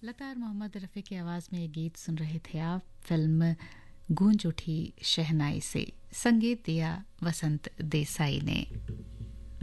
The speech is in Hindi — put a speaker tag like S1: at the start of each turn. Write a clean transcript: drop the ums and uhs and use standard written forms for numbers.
S1: लता और मोहम्मद रफ़ी की आवाज़ में ये गीत सुन रहे थे आप फिल्म गूंज उठी शहनाई से। संगीत दिया वसंत देसाई ने।